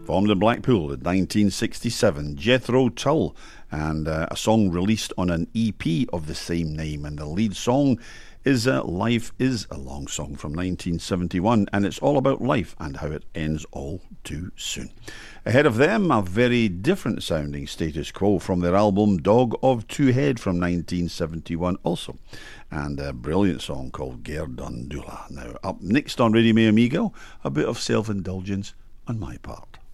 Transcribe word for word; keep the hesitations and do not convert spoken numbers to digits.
Formed in Blackpool in nineteen sixty-seven, Jethro Tull, and uh, a song released on an E P of the same name. And the lead song is uh, Life is a Long Song from nineteen seventy-one, and it's all about life and how it ends all too soon. Ahead of them, a very different sounding Status Quo from their album Dog of Two Head from nineteen seventy-one also, and a brilliant song called Gerdundula. Now, up next on Radio May Amigo, a bit of self-indulgence on my part.